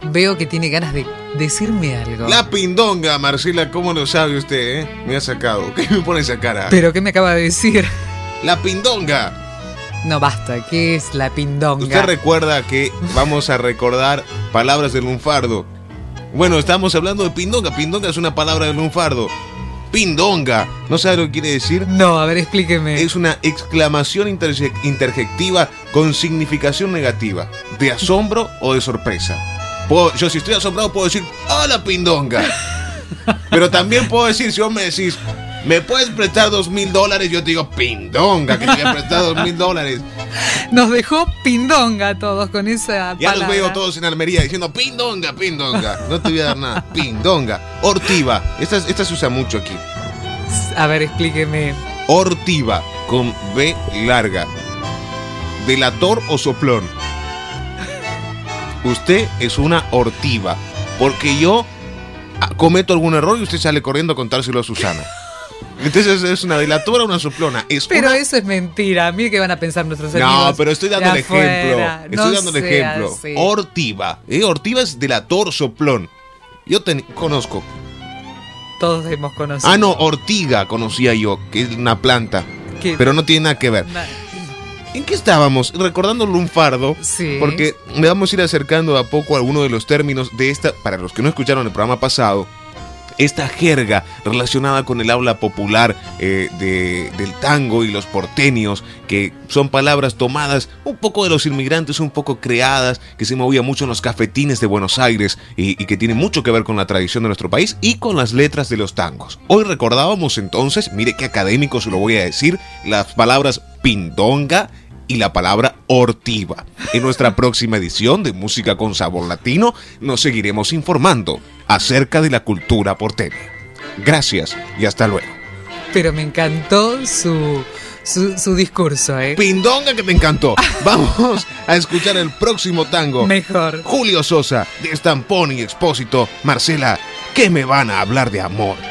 veo que tiene ganas de decirme algo. La pindonga, Marcela, ¿cómo lo sabe usted, Me ha sacado. ¿Qué me pone esa cara? ¿Pero qué me acaba de decir? La pindonga. No, basta. ¿Qué es la pindonga? Usted recuerda que vamos a recordar palabras del lunfardo. Bueno, estamos hablando de pindonga. Pindonga es una palabra del lunfardo. Pindonga. ¿No sabe lo que quiere decir? No, a ver, explíqueme. Es una exclamación interjectiva con significación negativa, de asombro o de sorpresa. Yo si estoy asombrado puedo decir, ¡hola, pindonga! Pero también puedo decir, si vos me decís, ¿me puedes prestar $2,000? Yo te digo, pindonga, que te voy a prestar $2,000. Nos dejó pindonga todos con esa Ya palabra. los veo todos en Almería diciendo, pindonga, pindonga. No te voy a dar nada. Pindonga. Ortiva. Esta se usa mucho aquí. A ver, explíqueme. Ortiva, con B larga. Delator o soplón. Usted es una ortiva, porque yo cometo algún error y usted sale corriendo a contárselo a Susana. Entonces es una delatora o una soplona. Pero eso es mentira. Mire qué van a pensar nuestros amigos. No, pero estoy dando el ejemplo. Estoy dando el ejemplo. Así. Ortiva. Ortiva es delator, soplón. Yo conozco. Todos hemos conocido. Ah, no, ortiga conocía yo, que es una planta. ¿Qué? Pero no tiene nada que ver. ¿En qué estábamos? Recordando el lunfardo. Sí. Porque le vamos a ir acercando a poco a alguno de los términos de esta, para los que no escucharon el programa pasado, esta jerga relacionada con el habla popular del tango y los porteños, que son palabras tomadas un poco de los inmigrantes, un poco creadas, que se movía mucho en los cafetines de Buenos Aires y que tiene mucho que ver con la tradición de nuestro país y con las letras de los tangos. Hoy recordábamos entonces, mire qué académico se lo voy a decir, las palabras pindonga y la palabra ortiva. En nuestra próxima edición de Música con Sabor Latino nos seguiremos informando acerca de la cultura porteña. Gracias y hasta luego. Pero me encantó su discurso, Pindonga, que te encantó. Vamos a escuchar el próximo tango. Mejor. Julio Sosa, de Stamponi y Expósito. Marcela, ¿qué me van a hablar de amor?